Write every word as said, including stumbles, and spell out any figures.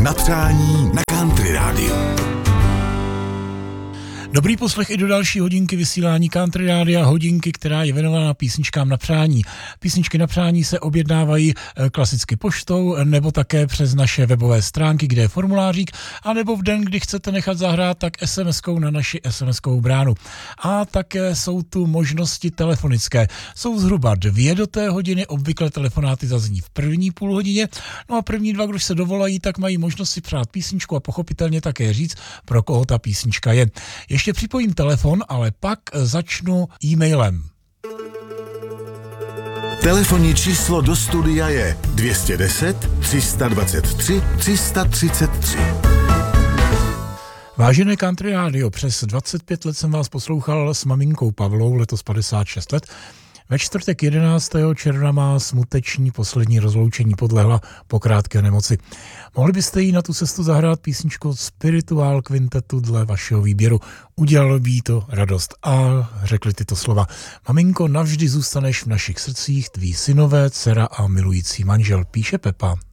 na přání na Country Rádiu. Dobrý poslech i do další hodinky vysílání Country Rádia, hodinky, která je věnovaná písničkám na přání. Písničky na přání se objednávají klasicky poštou, nebo také přes naše webové stránky, kde je formulářík, anebo v den, kdy chcete nechat zahrát, tak es em eskou na naši es em eskovou bránu. A také jsou tu možnosti telefonické. Jsou zhruba dvě do té hodiny, obvykle telefonáty zazní v první půl hodině, no a první dva, když se dovolají, tak mají možnost si přát písničku a pochopitelně také říct, pro koho ta písnička je. Ještě připojím telefon, ale pak začnu e-mailem. Telefonní číslo do studia je dvě stě deset, tři sta dvacet tři, tři sta třicet tři. Vážené Country Radio, přes dvacet pět let jsem vás poslouchal s maminkou Pavlou, letos padesát šest let. Ve čtvrtek jedenáctého června má smuteční poslední rozloučení, podlehla po krátké nemoci. Mohli byste jí na tu cestu zahrát písničku Spiritual Quintetu dle vašeho výběru. Udělalo by jí to radost. A řekli tyto slova. Maminko, navždy zůstaneš v našich srdcích, tví synové, dcera a milující manžel, píše Pepa.